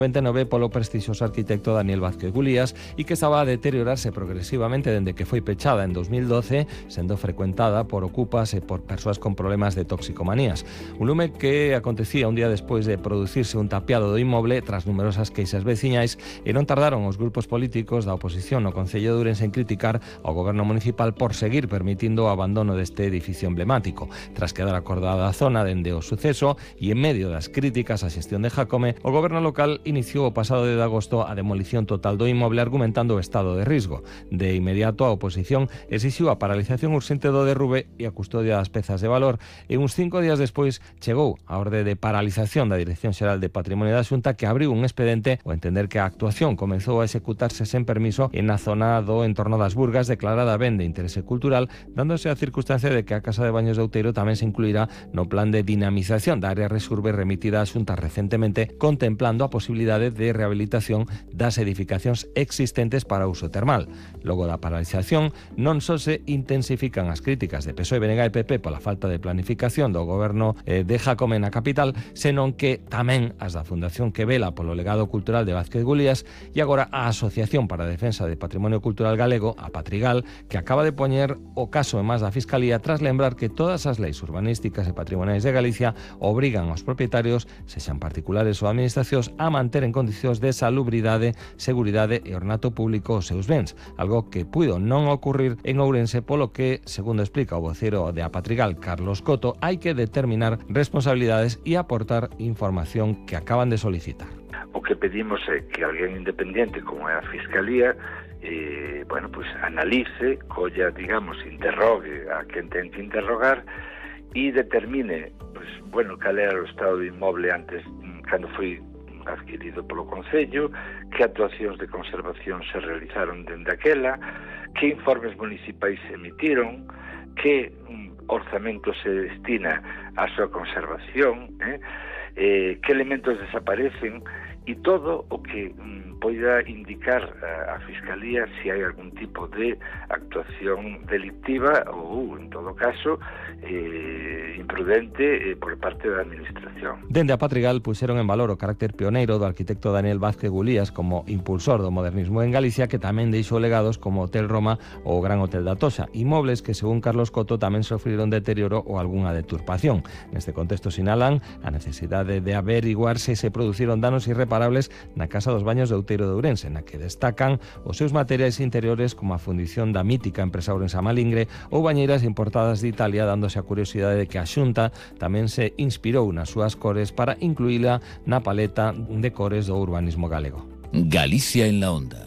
29 polo prestixioso arquitecto Daniel Vázquez Gulías e que estaba a deteriorarse progresivamente dende que foi pechada en 2012, sendo frecuentada por ocupas e por persoas con problemas de toxicomanías. Un lume que acontecía un día despois de producirse un tapiado do inmoble tras numerosas queixas veciñais e non tardaron os grupos políticos da oposición no Concello de Ourense en criticar ao goberno municipal por seguir permitindo o abandono deste edificio emblemático. Tras quedar acordada a zona dende o suceso e en medio das críticas á xestión de Jácome, o goberno local iniciou o pasado de agosto a demolición total do inmoble argumentando o estado de risco. De inmediato a oposición exixiu a paralización urxente do derrube e a custodia das pezas de valor e uns 5 días despois chegou a orde de paralización da Dirección Xeral de Patrimonio da Xunta que abriu un expedente ao entender que a actuación comezou a executarse sen permiso en a zona do entorno das Burgas declarada ben de interese cultural, dándose a circunstancia de que a Casa de Baños de Outeiro tamén se incluirá no plan de dinamización da área Resurbe remitida á Xunta recentemente, contemplando a posibilidade de rehabilitación das edificacións existentes para uso termal. Logo da paralización, non só se intensifican as críticas de PSOE, BNG e PP pola falta de planificación do goberno de Jácome na capital, senón que tamén as da Fundación que vela polo legado cultural de Vázquez Gulías e agora a Asociación para a Defensa de Patrimonio Cultural Galego, a Patrigal, que acaba de poñer o caso en más da Fiscalía tras lembrar que todas as leis urbanísticas e patrimoniais de Galicia obrigan aos propietarios, sexan particulares ou administracións, a manter en condicións de salubridade, seguridade e ornato público os seus bens, algo que puido non ocurrir en Ourense, polo que, segundo explica o vocero de Apatrigal, Carlos Coto, hai que determinar responsabilidades e aportar información que acaban de solicitar. O que pedimos é que alguén independiente como é a Fiscalía pues analice, colla, digamos, interrogue a quen ten que interrogar e determine, cal era o estado do inmoble antes, cando foi adquirido polo Concello, que actuacións de conservación se realizaron dende aquela, que informes municipais se emitiron, que orzamento se destina á súa conservación, que elementos desaparecen e todo o que poida indicar a Fiscalía se hai algún tipo de actuación delictiva ou, en todo caso, imprudente por parte da Administración. Dende a Patrigal puxeron en valor o carácter pioneiro do arquitecto Daniel Vázquez Gulías como impulsor do modernismo en Galicia, que tamén deixou legados como Hotel Roma ou o Gran Hotel da Toxa, inmobles que, según Carlos Coto, tamén sofriron deterioro ou algunha deturpación. Neste contexto sinalan a necesidade de averiguar se se produciron danos irreparables na Casa dos Baños de Outeiro de Ourense, na que destacan os seus materiais interiores como a fundición da mítica empresa ourensa Malingre ou bañeiras importadas de Italia, dándose a curiosidade de que a Xunta tamén se inspirou nas súas cores para incluíla na paleta de cores do urbanismo galego. Galicia en la onda.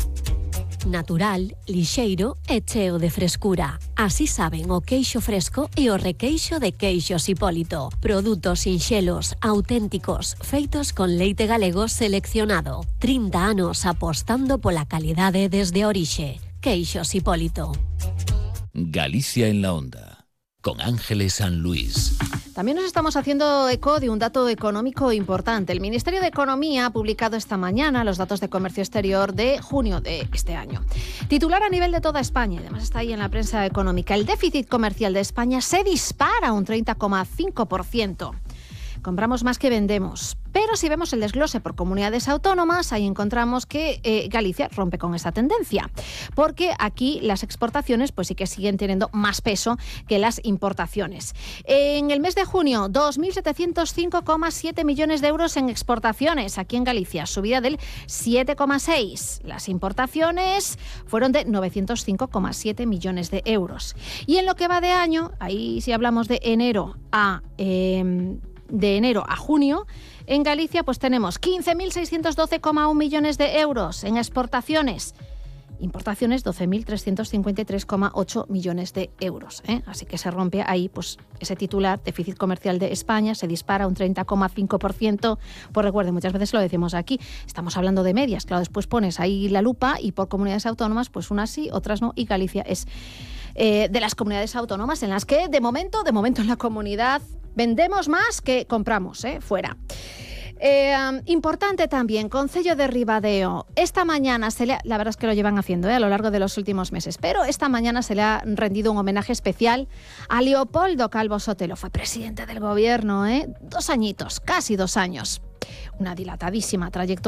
Natural, lixeiro e cheo de frescura. Así saben o queixo fresco e o requeixo de Queixos Hipólito. Produtos sinxelos, auténticos, feitos con leite galego seleccionado. 30 anos apostando pola calidade desde a orixe. Queixos Hipólito. Galicia en la onda, con Ángeles San Luis. También nos estamos haciendo eco de un dato económico importante. El Ministerio de Economía ha publicado esta mañana los datos de comercio exterior de junio de este año. Titular a nivel de toda España, además está ahí en la prensa económica. El déficit comercial de España se dispara un 30,5%. Compramos más que vendemos. Pero si vemos el desglose por comunidades autónomas, ahí encontramos que Galicia rompe con esa tendencia. Porque aquí las exportaciones pues sí que siguen teniendo más peso que las importaciones. En el mes de junio, 2.705,7 millones de euros en exportaciones aquí en Galicia, subida del 7,6. Las importaciones fueron de 905,7 millones de euros. Y en lo que va de año, ahí si hablamos de enero a junio, en Galicia pues tenemos 15.612,1 millones de euros en exportaciones. Importaciones 12.353,8 millones de euros. Así que se rompe ahí pues ese titular, déficit comercial de España, se dispara un 30,5%. Pues recuerden, muchas veces lo decimos aquí, estamos hablando de medias. Claro, después pones ahí la lupa y por comunidades autónomas, pues unas sí, otras no. Y Galicia es de las comunidades autónomas en las que de momento en la comunidad vendemos más que compramos fuera. Importante también, Concello de Ribadeo. Esta mañana la verdad es que lo llevan haciendo a lo largo de los últimos meses, pero esta mañana se le ha rendido un homenaje especial a Leopoldo Calvo Sotelo. Fue presidente del gobierno, 2 añitos, casi 2 años. Una dilatadísima trayectoria.